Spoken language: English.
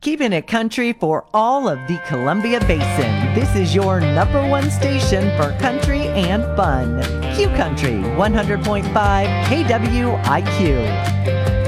Keeping it country for all of the Columbia Basin. This is your number one station for country and fun. Q Country 100.5 KWIQ.